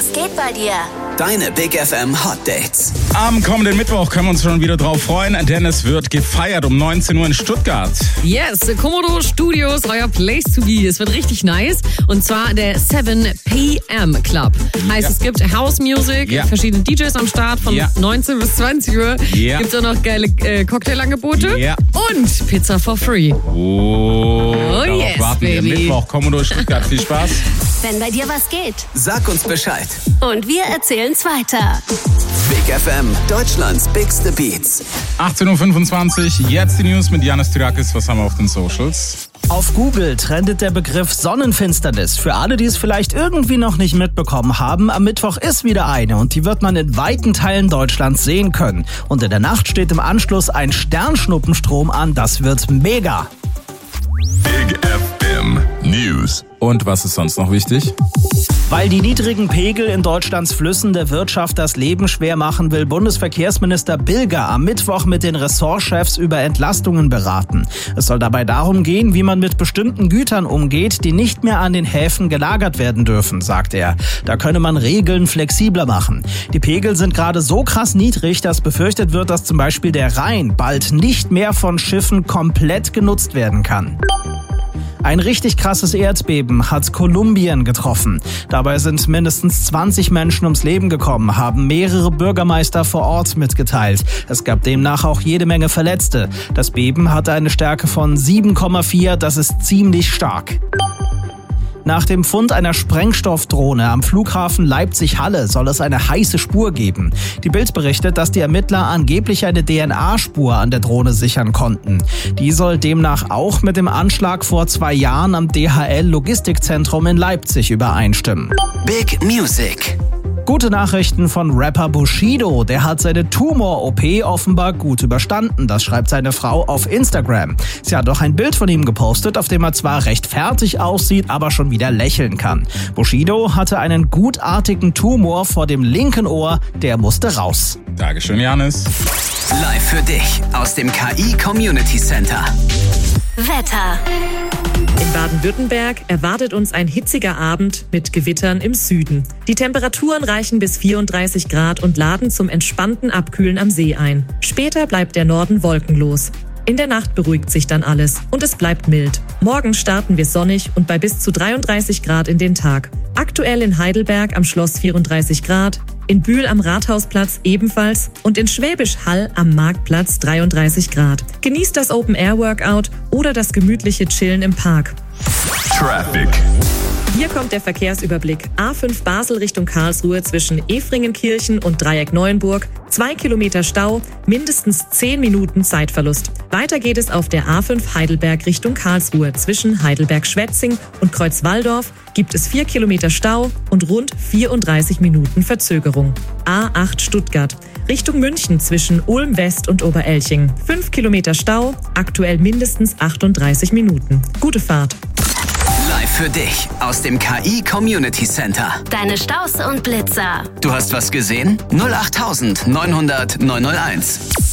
Was geht bei dir? Deine Big FM Hot Dates. Am kommenden Mittwoch können wir uns schon wieder drauf freuen, denn es wird gefeiert um 19 Uhr in Stuttgart. Yes, Komodo Studios, euer Place to be. Es wird richtig nice. Und zwar der 7 PM Club. Heißt, es gibt House Music, verschiedene DJs am Start von 19 bis 20 Uhr. Gibt es auch noch geile Cocktailangebote und Pizza for free. Oh yes, warten wir baby. Mittwoch, Komodo Stuttgart. Viel Spaß. Wenn bei dir was geht. Sag uns Bescheid. Und wir erzählen's weiter. Big FM, Deutschlands bigste Beats. 18.25 Uhr, jetzt die News mit Janis Tyrakis. Was haben wir auf den Socials? Auf Google trendet der Begriff Sonnenfinsternis. Für alle, die es vielleicht irgendwie noch nicht mitbekommen haben, am Mittwoch ist wieder eine und die wird man in weiten Teilen Deutschlands sehen können. Und in der Nacht steht im Anschluss ein Sternschnuppenstrom an. Das wird mega. Big FM News. Und was ist sonst noch wichtig? Weil die niedrigen Pegel in Deutschlands Flüssen der Wirtschaft das Leben schwer machen, will Bundesverkehrsminister Bilger am Mittwoch mit den Ressortchefs über Entlastungen beraten. Es soll dabei darum gehen, wie man mit bestimmten Gütern umgeht, die nicht mehr an den Häfen gelagert werden dürfen, sagt er. Da könne man Regeln flexibler machen. Die Pegel sind gerade so krass niedrig, dass befürchtet wird, dass zum Beispiel der Rhein bald nicht mehr von Schiffen komplett genutzt werden kann. Ein richtig krasses Erdbeben hat Kolumbien getroffen. Dabei sind mindestens 20 Menschen ums Leben gekommen, haben mehrere Bürgermeister vor Ort mitgeteilt. Es gab demnach auch jede Menge Verletzte. Das Beben hatte eine Stärke von 7,4, das ist ziemlich stark. Nach dem Fund einer Sprengstoffdrohne am Flughafen Leipzig-Halle soll es eine heiße Spur geben. Die Bild berichtet, dass die Ermittler angeblich eine DNA-Spur an der Drohne sichern konnten. Die soll demnach auch mit dem Anschlag vor 2 Jahren am DHL-Logistikzentrum in Leipzig übereinstimmen. Big Music. Gute Nachrichten von Rapper Bushido. Der hat seine Tumor-OP offenbar gut überstanden. Das schreibt seine Frau auf Instagram. Sie hat auch ein Bild von ihm gepostet, auf dem er zwar recht fertig aussieht, aber schon wieder lächeln kann. Bushido hatte einen gutartigen Tumor vor dem linken Ohr. Der musste raus. Dankeschön, Janis. Live für dich aus dem KI Community Center. Wetter. In Baden-Württemberg erwartet uns ein hitziger Abend mit Gewittern im Süden. Die Temperaturen reichen bis 34 Grad und laden zum entspannten Abkühlen am See ein. Später bleibt der Norden wolkenlos. In der Nacht beruhigt sich dann alles und es bleibt mild. Morgen starten wir sonnig und bei bis zu 33 Grad in den Tag. Aktuell in Heidelberg am Schloss 34 Grad, in Bühl am Rathausplatz ebenfalls und in Schwäbisch Hall am Marktplatz 33 Grad. Genießt das Open-Air-Workout oder das gemütliche Chillen im Park. Traffic. Hier kommt der Verkehrsüberblick. A5 Basel Richtung Karlsruhe zwischen Efringenkirchen und Dreieck Neuenburg. 2 Kilometer Stau, mindestens 10 Minuten Zeitverlust. Weiter geht es auf der A5 Heidelberg Richtung Karlsruhe. Zwischen Heidelberg-Schwetzing und Kreuzwaldorf gibt es 4 Kilometer Stau und rund 34 Minuten Verzögerung. A8 Stuttgart Richtung München zwischen Ulm West und Oberelching. 5 Kilometer Stau, aktuell mindestens 38 Minuten. Gute Fahrt. Live für dich aus dem KI Community Center. Deine Staus und Blitzer. Du hast was gesehen? 08900 901.